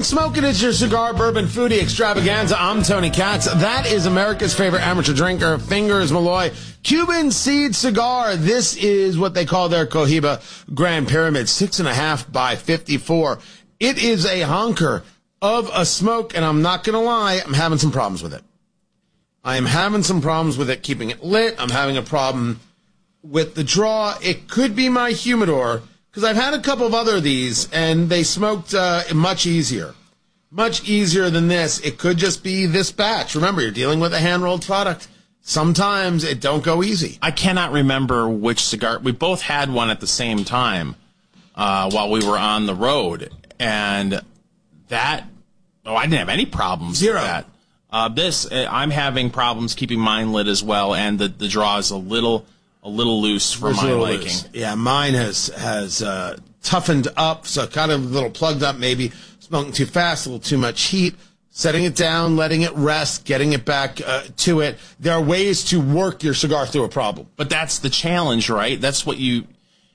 Smoke It. It's your cigar bourbon foodie extravaganza. I'm Tony Katz. That is America's favorite amateur drinker, Fingers Malloy. Cuban Seed Cigar. This is what they call their Cohiba Grand Pyramid, 6.5 by 54. It is a honker of a smoke, and I'm not going to lie, I'm having some problems with it. I am having some problems with it keeping it lit. I'm having a problem with the draw. It could be my humidor, because I've had a couple of other of these, and they smoked much easier. Much easier than this. It could just be this batch. Remember, you're dealing with a hand-rolled product. Sometimes it don't go easy. I cannot remember which cigar. We both had one at the same time while we were on the road. And that, I didn't have any problems Zero. with that. I'm having problems keeping mine lit as well, and the draw is a little loose for my liking. Loose. Yeah, mine has toughened up, so kind of a little plugged up maybe. Smoking too fast, a little too much heat. Setting it down, letting it rest, getting it back to it. There are ways to work your cigar through a problem. But that's the challenge, right? That's what an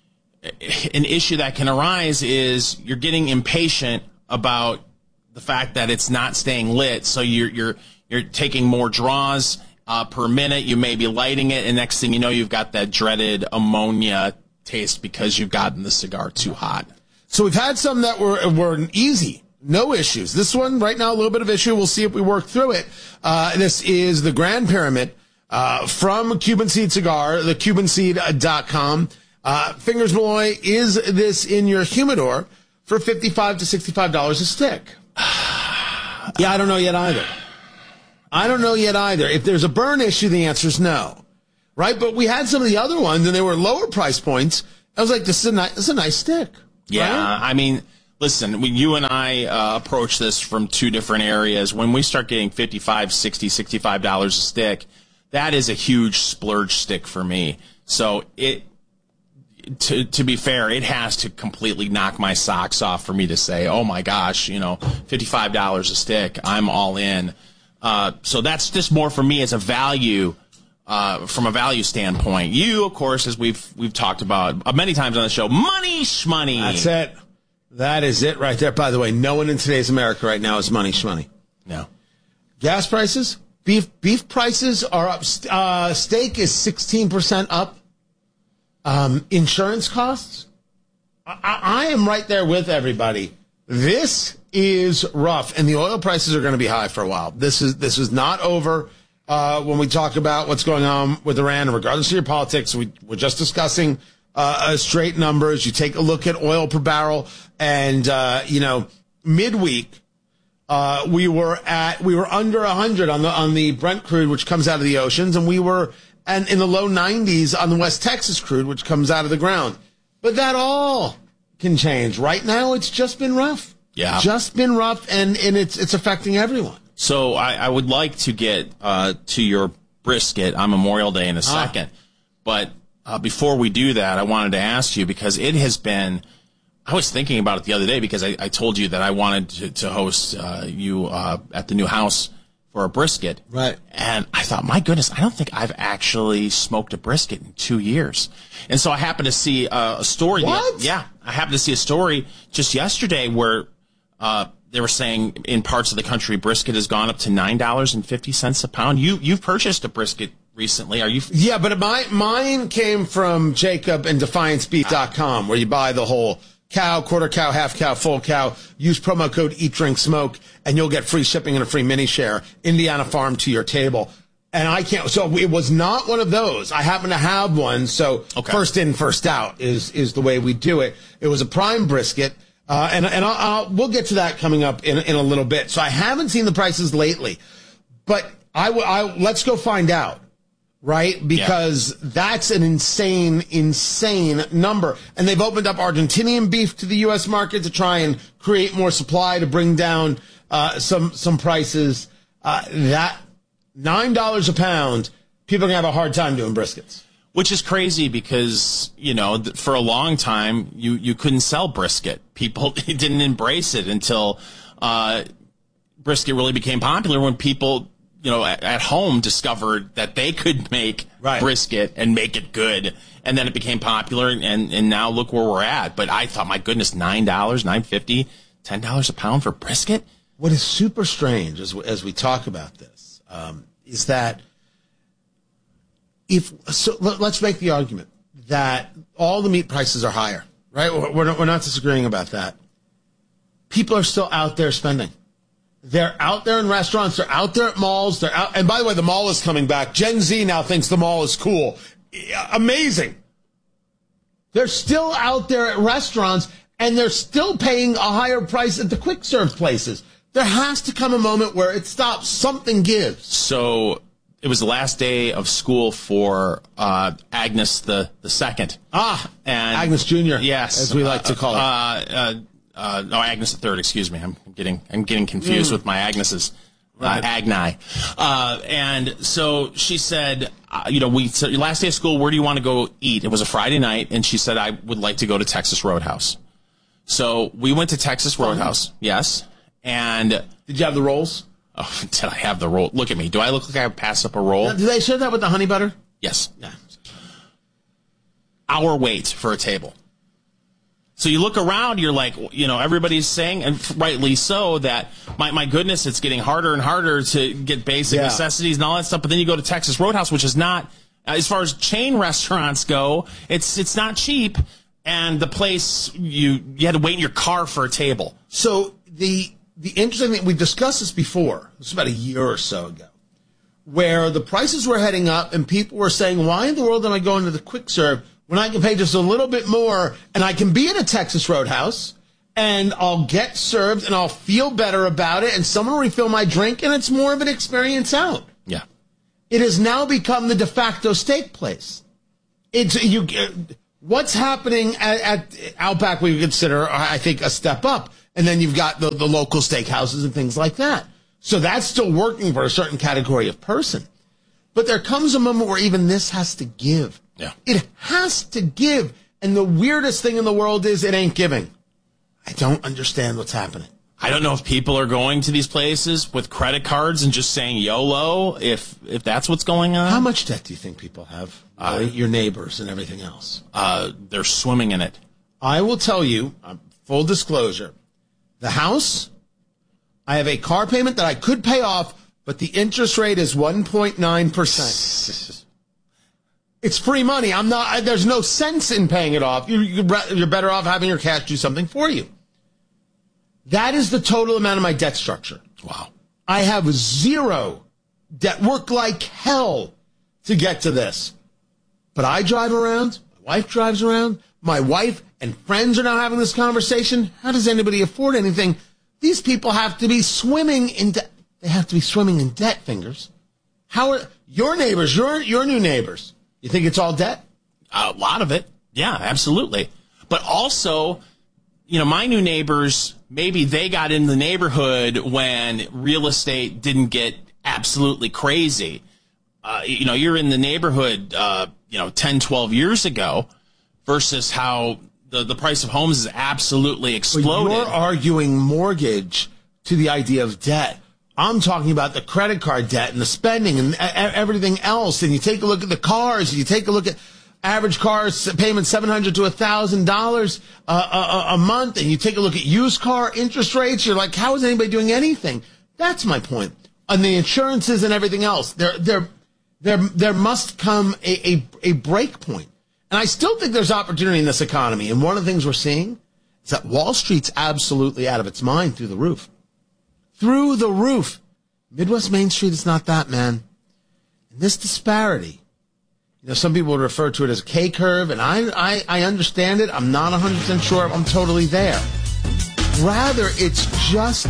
issue that can arise is you're getting impatient about the fact that it's not staying lit, so you're taking more draws per minute. You may be lighting it, and next thing you know, you've got that dreaded ammonia taste because you've gotten the cigar too hot. So we've had some that were easy, no issues. This one, right now, a little bit of issue. We'll see if we work through it. This is the Grand Pyramid from Cuban Seed Cigar, thecubanseed.com. Fingers Malloy, is this in your humidor for $55 to $65 a stick? Yeah, I don't know yet either. If there's a burn issue, the answer is no. Right? But we had some of the other ones, and they were lower price points. I was like, this is a nice stick. Yeah, right? I mean, listen, you and I approach this from two different areas. When we start getting $55, $60, $65 a stick, that is a huge splurge stick for me. So to be fair, it has to completely knock my socks off for me to say, oh my gosh, $55 a stick, I'm all in. So that's just more for me as a value, from a value standpoint. You, of course, as we've talked about many times on the show, money shmoney. That's it. That is it right there. By the way, no one in today's America right now is money shmoney. No. Gas prices, beef prices are up. Steak is 16% up. Insurance costs. I am right there with everybody. This is rough, and the oil prices are going to be high for a while. This is not over. When we talk about what's going on with Iran, and regardless of your politics, we're just discussing straight numbers. You take a look at oil per barrel, and midweek we were under 100 on the Brent crude, which comes out of the oceans, and we were in the low 90s on the West Texas crude, which comes out of the ground. But that all can change. Right now, it's just been rough. Yeah, just been rough, and it's affecting everyone. So I would like to get to your brisket on Memorial Day in a second. But before we do that, I wanted to ask you, because it has been, I was thinking about it the other day because I told you that I wanted to host you at the new house for a brisket. Right. And I thought, my goodness, I don't think I've actually smoked a brisket in 2 years. And so I happened to see a story. What? I happened to see a story just yesterday where they were saying in parts of the country brisket has gone up to $9.50 a pound. You've purchased a brisket recently. Are you? Yeah, but mine came from Jacob and DefianceBeef.com, where you buy the whole cow, quarter cow, half cow, full cow. Use promo code EatDrinkSmoke, and you'll get free shipping and a free mini share. Indiana Farm to your table. And I can't. So it was not one of those. I happen to have one. So First in, first out is the way we do it. It was a prime brisket. And we'll get to that coming up in a little bit. So I haven't seen the prices lately, but let's go find out, right? Because that's an insane number. And they've opened up Argentinian beef to the U.S. market to try and create more supply to bring down some prices. That $9 a pound, people are going to have a hard time doing briskets. Which is crazy because, for a long time, you couldn't sell brisket. People didn't embrace it until brisket really became popular when people, at home discovered that they could make brisket and make it good. And then it became popular, and now look where we're at. But I thought, my goodness, $9, $9.50 $10 a pound for brisket? What is super strange as we talk about this is that let's make the argument that all the meat prices are higher, right? We're not disagreeing about that. People are still out there spending. They're out there in restaurants. They're out there at malls. They're out. And by the way, the mall is coming back. Gen Z now thinks the mall is cool. Amazing. They're still out there at restaurants, and they're still paying a higher price at the quick serve places. There has to come a moment where it stops. Something gives. So it was the last day of school for Agnes the second. And Agnes Jr. Yes, as we like to call it. No, Agnes the third. Excuse me. I'm getting confused with my Agneses. Right. Agni. And so she said, said, last day of school, where do you want to go eat? It was a Friday night, and she said, I would like to go to Texas Roadhouse. So we went to Texas Roadhouse. Yes. And did you have the rolls? Oh, did I have the roll? Look at me. Do I look like I passed up a roll? Now, do they serve that with the honey butter? Yes. Yeah. Hour wait for a table. So you look around, you're like, everybody's saying, and rightly so, that my goodness, it's getting harder and harder to get basic necessities and all that stuff. But then you go to Texas Roadhouse, which is not, as far as chain restaurants go, it's not cheap. And the place, you had to wait in your car for a table. So the interesting thing, we discussed this before, this was about a year or so ago, where the prices were heading up and people were saying, why in the world am I going to the quick serve when I can pay just a little bit more and I can be at a Texas Roadhouse and I'll get served and I'll feel better about it and someone will refill my drink and it's more of an experience out. Yeah. It has now become the de facto steak place. What's happening at Outback we would consider, I think, a step up. And then you've got the local steakhouses and things like that. So that's still working for a certain category of person. But there comes a moment where even this has to give. Yeah. It has to give. And the weirdest thing in the world is it ain't giving. I don't understand what's happening. I don't know if people are going to these places with credit cards and just saying YOLO, if that's what's going on. How much debt do you think people have? Your neighbors and everything else. They're swimming in it. I will tell you, full disclosure, the house, I have a car payment that I could pay off, but the interest rate is 1.9%. It's free money. There's no sense in paying it off. You're better off having your cash do something for you. That is the total amount of my debt structure. Wow. I have zero debt. Work like hell to get to this. But I drive around. My wife drives around. My wife and friends are now having this conversation. How does anybody afford anything? These people have to be swimming in debt. They have to be swimming in debt, fingers. How are your neighbors, your new neighbors? You think it's all debt? A lot of it. Yeah, absolutely. But also, my new neighbors, maybe they got in the neighborhood when real estate didn't get absolutely crazy. You're in the neighborhood, 10, 12 years ago versus how the price of homes has absolutely exploded. But you're arguing mortgage to the idea of debt. I'm talking about the credit card debt and the spending and everything else. And you take a look at the cars. And you take a look at average cars payment $700 to $1,000 a month. And you take a look at used car interest rates. You're like, how is anybody doing anything? That's my point. And the insurances and everything else. There must come a break point. And I still think there's opportunity in this economy. And one of the things we're seeing is that Wall Street's absolutely out of its mind through the roof. Through the roof. Midwest Main Street is not that, man. And this disparity, some people would refer to it as a K-curve, and I understand it. I'm not 100% sure I'm totally there. Rather, it's just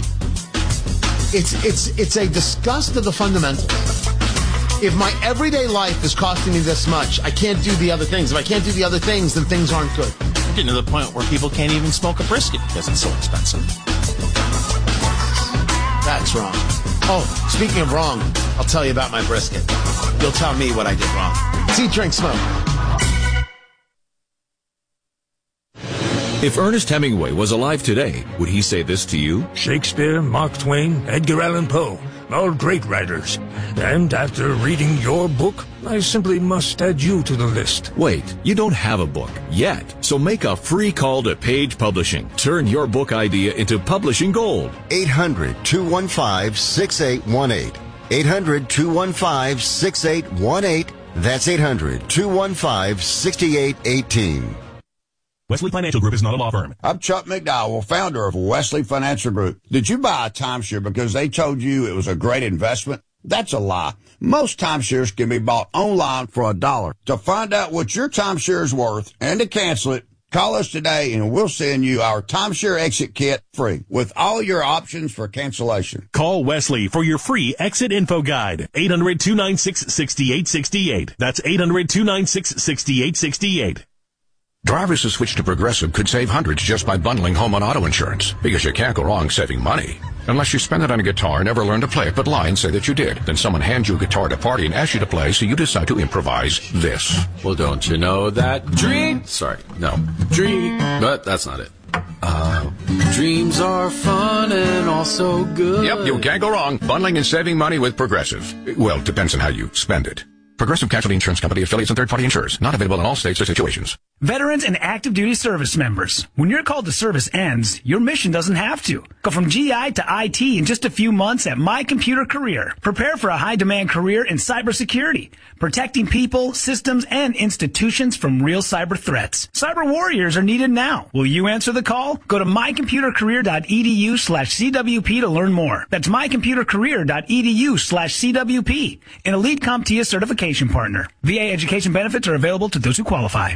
it's a disgust of the fundamentals. If my everyday life is costing me this much, I can't do the other things. If I can't do the other things, then things aren't good. We're getting to the point where people can't even smoke a brisket because it's so expensive. That's wrong. Oh, speaking of wrong, I'll tell you about my brisket. You'll tell me what I did wrong. It's Eat, Drink, Smoke. If Ernest Hemingway was alive today, would he say this to you? Shakespeare, Mark Twain, Edgar Allan Poe, all great writers. And after reading your book, I simply must add you to the list. Wait, you don't have a book yet. So make a free call to Page Publishing. Turn your book idea into publishing gold. 800-215-6818. 800-215-6818. That's 800-215-6818. Wesley Financial Group is not a law firm. I'm Chuck McDowell, founder of Wesley Financial Group. Did you buy a timeshare because they told you it was a great investment? That's a lie. Most timeshares can be bought online for $1. To find out what your timeshare is worth and to cancel it, call us today and we'll send you our timeshare exit kit free with all your options for cancellation. Call Wesley for your free exit info guide. 800-296-6868. That's 800-296-6868. Drivers who switch to Progressive could save hundreds just by bundling home and auto insurance, because you can't go wrong saving money. Unless you spend it on a guitar, never learn to play it, but lie and say that you did. Then someone hands you a guitar at a party and asks you to play, so you decide to improvise this. Well, don't you know that but that's not it. Dreams are fun and also good. Yep, you can't go wrong. Bundling and saving money with Progressive. Well, depends on how you spend it. Progressive Casualty Insurance Company, affiliates, and third-party insurers. Not available in all states or situations. Veterans and active duty service members. When your call to service ends, your mission doesn't have to. Go from GI to IT in just a few months at My Computer Career. Prepare for a high-demand career in cybersecurity, protecting people, systems, and institutions from real cyber threats. Cyber warriors are needed now. Will you answer the call? Go to mycomputercareer.edu/CWP to learn more. That's mycomputercareer.edu/CWP. An elite CompTIA certification partner. VA education benefits are available to those who qualify.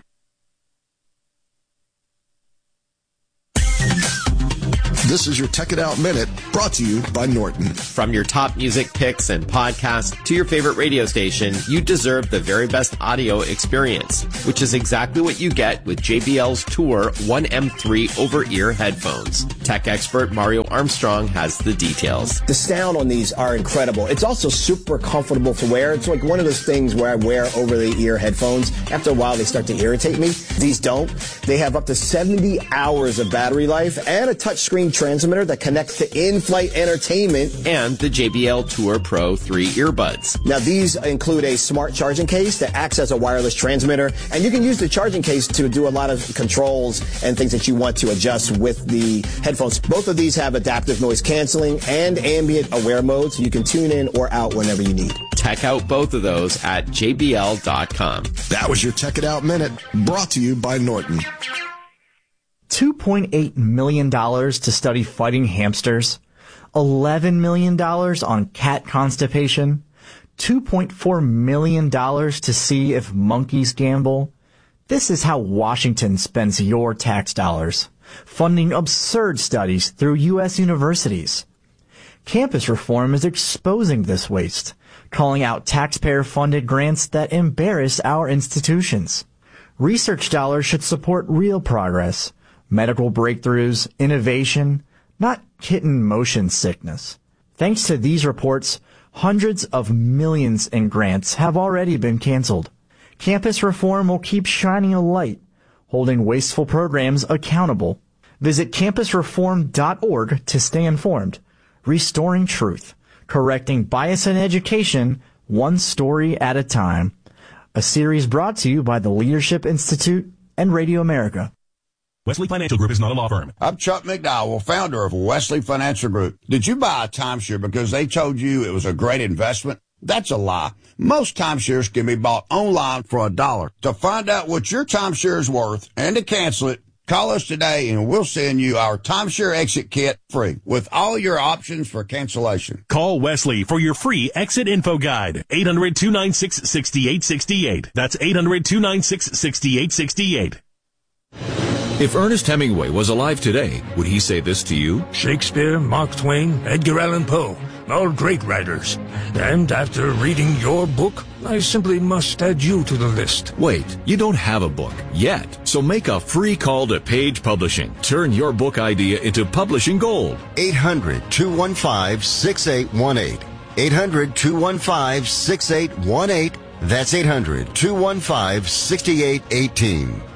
This is your Tech It Out Minute, brought to you by Norton. From your top music picks and podcasts to your favorite radio station, you deserve the very best audio experience, which is exactly what you get with JBL's Tour 1M3 over-ear headphones. Tech expert Mario Armstrong has the details. The sound on these are incredible. It's also super comfortable to wear. It's like one of those things where I wear over-the-ear headphones. After a while, they start to irritate me. These don't. They have up to 70 hours of battery life and a touchscreen transmitter that connects to in-flight entertainment. And the JBL Tour Pro 3 earbuds. Now, these include a smart charging case that acts as a wireless transmitter, and you can use the charging case to do a lot of controls and things that you want to adjust with the headphones. Both of these have adaptive noise canceling and ambient aware mode, so you can tune in or out whenever you need. Check out both of those at JBL.com. That was your Tech It Out Minute, brought to you by Norton. $2.8 million to study fighting hamsters, $11 million on cat constipation, $2.4 million to see if monkeys gamble. This is how Washington spends your tax dollars, funding absurd studies through U.S. universities. Campus reform is exposing this waste, calling out taxpayer-funded grants that embarrass our institutions. Research dollars should support real progress, medical breakthroughs, innovation, not kitten motion sickness. Thanks to these reports, hundreds of millions in grants have already been canceled. Campus reform will keep shining a light, holding wasteful programs accountable. Visit campusreform.org to stay informed. Restoring truth, correcting bias in education, one story at a time. A series brought to you by the Leadership Institute and Radio America. Wesley Financial Group is not a law firm. I'm Chuck McDowell, founder of Wesley Financial Group. Did you buy a timeshare because they told you it was a great investment? That's a lie. Most timeshares can be bought online for $1. To find out what your timeshare is worth and to cancel it, call us today and we'll send you our timeshare exit kit free with all your options for cancellation. Call Wesley for your free exit info guide. 800-296-6868. That's 800-296-6868. If Ernest Hemingway was alive today, would he say this to you? Shakespeare, Mark Twain, Edgar Allan Poe, all great writers. And after reading your book, I simply must add you to the list. Wait, you don't have a book yet. So make a free call to Page Publishing. Turn your book idea into publishing gold. 800-215-6818. 800-215-6818. That's 800-215-6818.